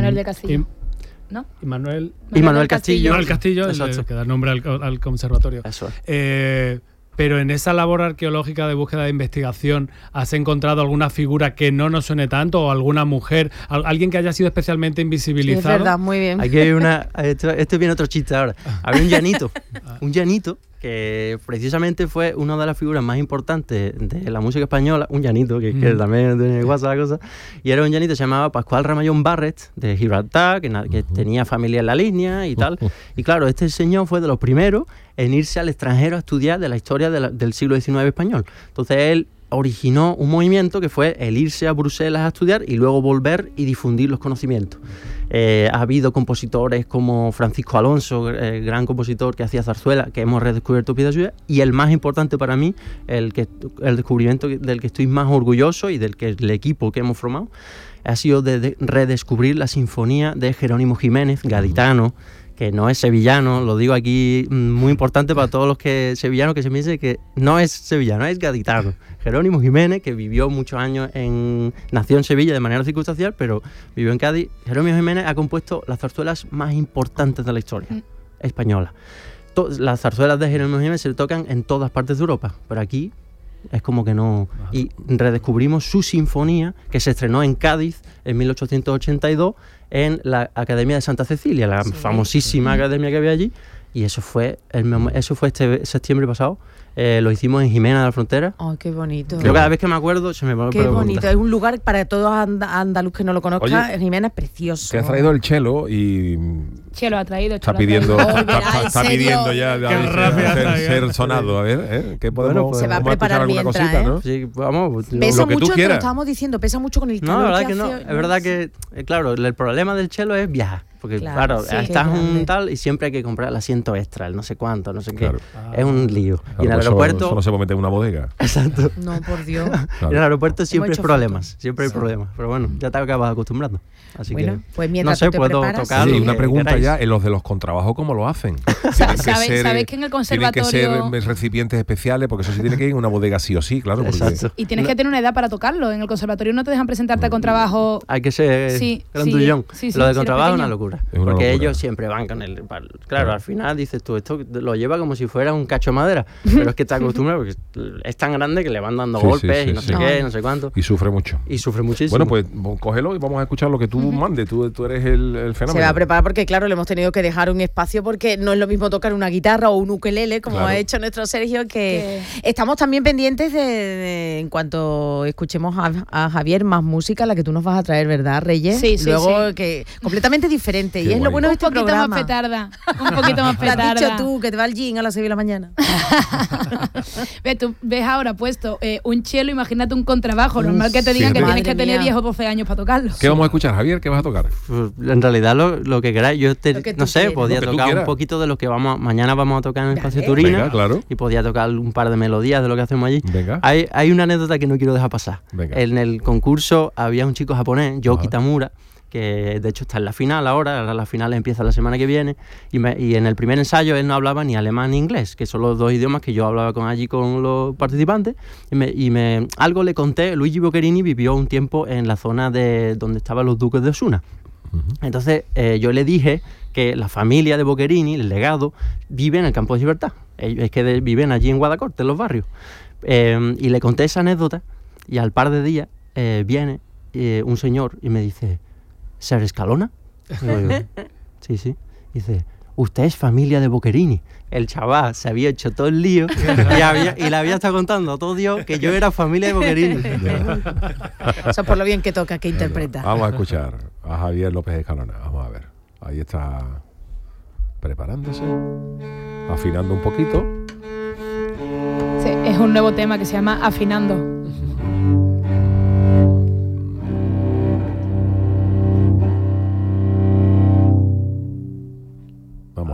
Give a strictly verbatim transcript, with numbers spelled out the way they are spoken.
Manuel del Castillo. Y, ¿no? Y Manuel, y Manuel Castillo. Manuel Castillo, el, el que da nombre al, al conservatorio. Eso es. Eh, pero en esa labor arqueológica de búsqueda de investigación, ¿has encontrado alguna figura que no nos suene tanto o alguna mujer, alguien que haya sido especialmente invisibilizado? Sí, es verdad, muy bien. Aquí hay una, esto, esto viene otro chiste ahora. Había un llanito, un llanito que precisamente fue una de las figuras más importantes de la música española, un llanito, que, mm. que también tiene guasa la cosa, y era un llanito que se llamaba Pascual Ramallón Barret, de Gibraltar, que, que uh-huh. tenía familia en la línea y tal. Uh-huh. Y claro, este señor fue de los primeros en irse al extranjero a estudiar de la historia de la, del siglo diecinueve español. Entonces él originó un movimiento que fue el irse a Bruselas a estudiar y luego volver y difundir los conocimientos. Eh, ha habido compositores como Francisco Alonso, el gran compositor que hacía zarzuela, que hemos redescubierto piezas suyas, y el más importante para mí, el, que, el descubrimiento del que estoy más orgulloso y del que el equipo que hemos formado, ha sido de, de redescubrir la sinfonía de Jerónimo Jiménez, gaditano, que no es sevillano, lo digo aquí, muy importante para todos los que sevillanos, que se me dice que no es sevillano, es gaditano. Jerónimo Jiménez, que vivió muchos años en... nació en Sevilla de manera circunstancial, pero vivió en Cádiz. Jerónimo Jiménez ha compuesto las zarzuelas más importantes de la historia mm. española. To- las zarzuelas de Jerónimo Jiménez se tocan en todas partes de Europa, pero aquí es como que no... Y redescubrimos su sinfonía, que se estrenó en Cádiz en mil ochocientos ochenta y dos en la Academia de Santa Cecilia, la sí, famosísima sí. academia que había allí, y eso fue el, eso fue este septiembre pasado. Eh, lo hicimos en Jimena de la Frontera. ¡Ay, oh, qué bonito! Yo cada vez que me acuerdo se me va a Qué bonito, es un lugar para todos and- andaluz que no lo conozca. Oye, Jimena es precioso. Que ha traído el chelo y... Chelo ha traído. Está pidiendo, traído. está, está, está pidiendo ya de, de ser, ser sonado. A ver, ¿eh? ¿Qué podemos, bueno, pues, se va a preparar alguna mientras, cosita, ¿eh? ¿no? Sí, vamos. Pesa lo que mucho, tú te quieras. lo estábamos diciendo, pesa mucho con el calor. No, la verdad que que no. hace, Es verdad que, eh, claro, el problema del chelo es viajar. Porque claro, Claro, sí, estás un grande. tal y siempre hay que comprar el asiento extra, el no sé cuánto, no sé Claro. qué. Ah. Es un lío. Claro, y en el pues aeropuerto... Eso, eso no se puede meter en una bodega. Exacto. No, por Dios. Claro. Y en el aeropuerto siempre hay hecho problemas, fotos. siempre hay Sí. problemas. Pero bueno, ya te acabas acostumbrando. Así Bueno, que, pues mientras no sé, tú te puedo preparas, tocar Sí, lo una que pregunta queráis. ya, en los de los contrabajos, ¿cómo lo hacen? Tienen que ¿Sabes- ser, sabes que en el conservatorio- Tienen que ser recipientes especiales, porque eso sí tiene que ir en una bodega sí o sí, claro. Porque, Exacto. Y tienes No. que tener una edad para tocarlo. En el conservatorio no te dejan presentarte con trabajo. Hay que ser Sí, grandullón. sí, sí, lo de sí, contrabajo es eres una pequeño. locura. Es una porque locura. ellos siempre van con el... Claro, claro, al final dices tú, esto lo lleva como si fuera un cacho de madera. Pero es que te acostumbras porque es tan grande que le van dando Sí, golpes sí, sí, y no sí. sé qué, no sé cuánto. Y sufre mucho. Y sufre muchísimo. Bueno, pues cógelo y vamos a escuchar lo que tú mandes. Tú, tú eres el, el fenómeno. Se va a preparar porque, claro, le hemos tenido que dejar un espacio porque no es lo mismo tocar una guitarra o un ukelele, como Claro. ha hecho nuestro Sergio, que estamos también pendientes de, de- en cuanto escuchemos a, a Javier, más música, la que tú nos vas a traer, ¿verdad, Reyes? Sí, sí, Luego, sí. que completamente diferente. Qué y es lo guay. bueno de Un este poquito programa. más petarda. Un poquito más Lo has petarda. dicho tú, que te va al gym a las seis de la mañana. Ves, tú ves ahora puesto eh, un chelo, imagínate un contrabajo. Normal que te digan Fíjate. que tienes que Madre tener mía. diez o doce años para tocarlo. ¿Qué vamos a escuchar, Javier? ¿Qué vas a tocar? Pues, en realidad lo, lo que queráis. Yo te- Lo que tú no sé, quieras. podía Lo que tú tocar un quieras. poquito de lo que vamos a- mañana vamos a tocar en el Espacio Vale. Turina. Venga, claro. Y podía tocar un par de melodías de lo que hacemos allí. Venga. Hay, hay una anécdota que no quiero dejar pasar. Venga. En el concurso había un chico japonés, Yoki Ajá. Tamura, que de hecho está en la final ahora, ahora la final empieza la semana que viene, y, me- y en el primer ensayo él no hablaba ni alemán ni inglés, que son los dos idiomas que yo hablaba con allí con los participantes, y, me, y me, algo le conté. Luigi Boccherini vivió un tiempo en la zona de donde estaban los duques de Osuna. Entonces eh, yo le dije que la familia de Boccherini, el legado, vive en el Campo de Gibraltar. Ellos es que de- viven allí en Guadacorte, en los barrios. Eh, y le conté esa anécdota y al par de días eh, viene eh, un señor y me dice, ¿Ser Escalona? Digo yo, sí, sí. Dice, usted es familia de Boccherini. El chaval se había hecho todo el lío y, había, y le había estado contando a todo Dios que yo era familia de Boccherini. Eso es por lo bien que toca, que interpreta. Vamos a escuchar a Javier López Escalona. Vamos a ver. Ahí está preparándose, afinando un poquito. Sí, es un nuevo tema que se llama Afinando.